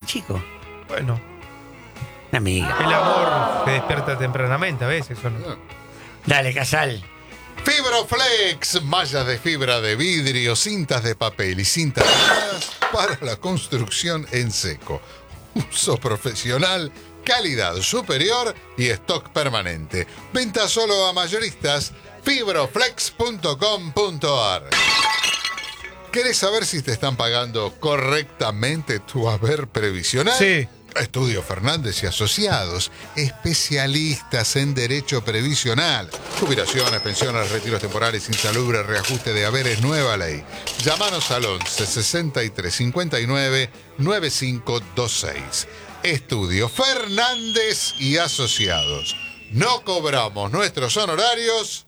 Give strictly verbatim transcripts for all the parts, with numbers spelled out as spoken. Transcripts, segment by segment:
chico. Bueno. Una amiga. El amor se despierta tempranamente a veces, ¿o no? Dale, Casal. Fibroflex, mallas de fibra de vidrio, cintas de papel y cintas pegadas para la construcción en seco. Uso profesional, calidad superior y stock permanente. Venta solo a mayoristas. Fibroflex punto com punto ar. ¿Querés saber si te están pagando correctamente tu haber previsional? Sí. Estudio Fernández y Asociados, especialistas en derecho previsional, jubilaciones, pensiones, retiros temporales, insalubres, reajuste de haberes, nueva ley. Llámanos al once sesenta y tres cincuenta y nueve noventa y cinco veintiséis. Estudio Fernández y Asociados. No cobramos nuestros honorarios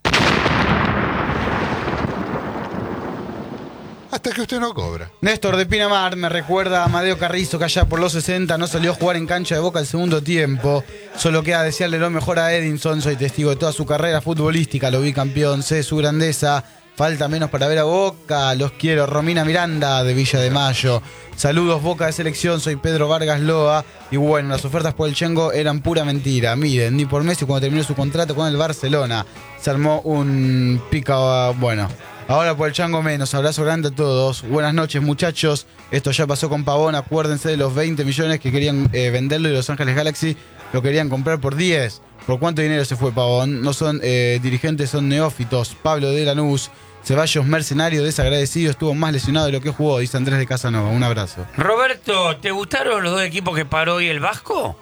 hasta que usted no cobra. Néstor de Pinamar me recuerda a Amadeo Carrizo, que allá por los sesenta no salió a jugar en cancha de Boca el segundo tiempo. Solo queda desearle lo mejor a Edinson. Soy testigo de toda su carrera futbolística. Lo vi campeón, sé su grandeza. Falta menos para ver a Boca. Los quiero. Romina Miranda de Villa de Mayo. Saludos, Boca de selección. Soy Pedro Vargas Loa. Y bueno, las ofertas por el Chengo eran pura mentira. Miren, ni por Messi cuando terminó su contrato con el Barcelona se armó un pica. Bueno, ahora por el Chango menos. Abrazo grande a todos. Buenas noches, muchachos. Esto ya pasó con Pavón. Acuérdense de los veinte millones que querían eh, venderlo y Los Ángeles Galaxy lo querían comprar por diez. ¿Por cuánto dinero se fue Pavón? No son eh, dirigentes, son neófitos. Pablo de Lanús. Ceballos, mercenario, desagradecido, estuvo más lesionado de lo que jugó, dice Andrés de Casanova. Un abrazo. Roberto, ¿te gustaron los dos equipos que paró hoy el Vasco?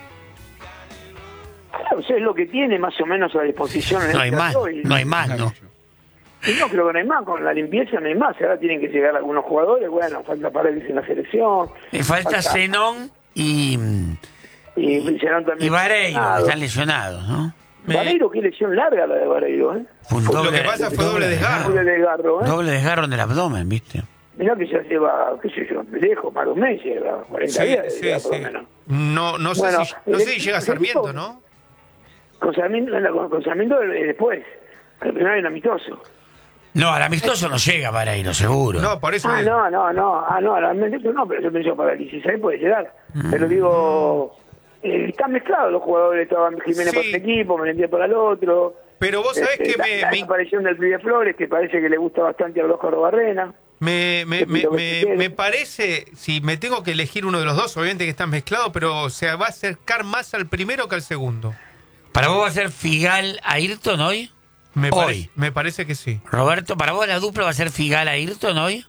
Claro, es lo que tiene más o menos a disposición. En No hay este más, caso, y- no hay más, ¿no? y no creo que no hay más, con la limpieza no hay más. Ahora tienen que llegar algunos jugadores, bueno, falta Paredes en la selección. Le falta Zenón y, Y Zenón también. y Vareiro, Ah, que están lesionados, ¿no? Vareiro, qué lesión larga la de Vareiro, ¿eh? Fue un Lo doble- que pasa fue doble desgarro. Doble desgarro, ¿eh? Doble desgarro en el abdomen, ¿viste? Mirá que ya lleva, qué sé yo, lejos, más de un mes, lleva cuarenta Sí, días, sí, lleva por sí. lo menos. No, no sé Bueno, si, no el sé si llega equipo- Sarmiento, ¿no? Con Sarmiento, con, con Sarmiento eh, después, al final en amistoso. No, al amistoso no llega Vareiro, seguro. No, por eso. Ah, no, no, no, ah, no, al amistoso no, pero yo pensé para el dieciséis puede llegar. Pero digo, eh, están mezclados los jugadores, estaban Jiménez Sí. para el equipo, Melendía para el otro. Pero vos sabés Este, que la, me, la me, aparición del Pibe Flores, que parece que le gusta bastante a los Barrena. me, me, me, me- me parece, si me tengo que elegir uno de los dos, obviamente que están mezclados, pero se va a acercar más al primero que al segundo. ¿Para vos va a ser Figal Ayrton hoy? Me, Hoy. pare- me parece que sí. Roberto, ¿para vos la dupla va a ser Figal Ayrton hoy?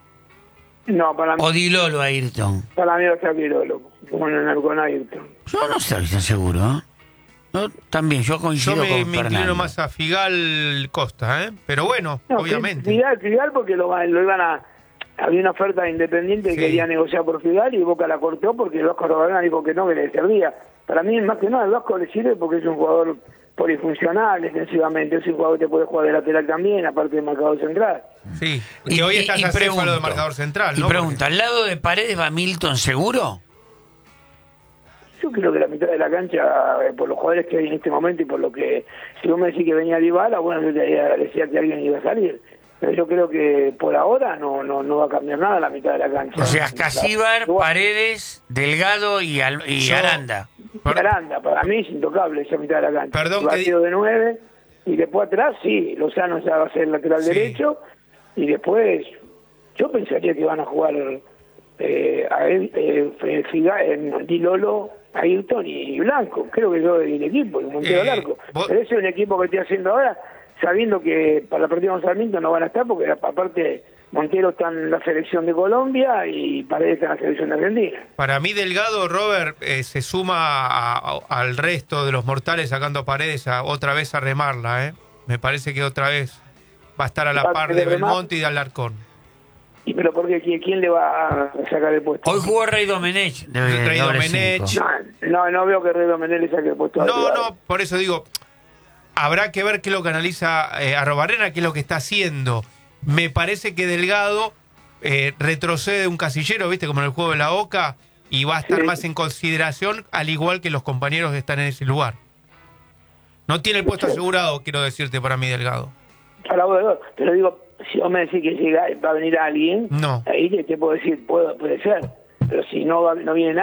No, para mí, ¿O Dilolo Ayrton? para mí va a ser Virolo, como en el con Ayrton. Yo no estoy tan seguro, ¿eh? Yo también, yo Yo coincido me, con me inclino Fernando. más a Figal Costa, ¿eh? Pero bueno, No, obviamente. Figal, Figal porque lo, lo iban a... Había una oferta de Independiente que Sí. quería negociar por Figal y Boca la cortó porque el Vasco Robarena dijo que no, que le servía. Para mí, más que nada, el Vasco le sirve porque es un jugador polifuncional defensivamente. Es un jugador que puede jugar de lateral también, aparte de marcador central. Sí, Y- que hoy y- estás y a céfalo de pregunto, marcador central, Y ¿no? pregunta, ¿al lado de Paredes va Milton seguro? Yo creo que la mitad de la cancha, eh, por los jugadores que hay en este momento y por lo que, si vos me decís que venía Dybala, bueno, yo te decía que alguien iba a salir. Pero yo creo que por ahora no no no va a cambiar nada la mitad de la cancha. O sea, Casíbar, Igual- Paredes, Delgado y, Al- y Yo- Aranda. Per- Aranda, para mí es intocable esa mitad de la cancha. Perdón, Partido que- de nueve, y después atrás, sí, Lozano ya va a ser el lateral Sí. derecho, y después, yo pensaría que van a jugar eh, a él, eh, Figa- en Dilolo, Ayrton y Blanco. Creo que yo el equipo, el Montero Eh, al arco. vos- Pero ese es un equipo que estoy haciendo ahora, sabiendo que para la partida con Sarmiento no van a estar, porque aparte Montero está en la selección de Colombia y Paredes está en la selección de Argentina. Para mí, Delgado, Robert, eh, se suma a- a- al resto de los mortales sacando a Paredes a, otra vez a remarla, ¿eh? Me parece que otra vez va a estar a la Va a par tener de remar. Belmonte y de Alarcón. ¿Y pero por qué? ¿Quién, quién le va a sacar el puesto? Hoy jugó Rey Domenech. De, de Rey doble Domenech. cinco. No, no, no veo que Redo Menel le saque el puesto a No, Delgado. no, por eso digo, habrá que ver qué es lo que analiza eh, Arrobarrena, qué es lo que está haciendo. Me parece que Delgado eh, retrocede un casillero, ¿viste? Como en el juego de la Oca, y va a estar Sí. más en consideración, al igual que los compañeros que están en ese lugar. No tiene el puesto asegurado, quiero decirte, para mí, Delgado. A la voz de dos. Pero digo, si vos me decís que llega, va a venir alguien, No. ahí te, te puedo decir, puedo, puede ser. Pero si no, va, no viene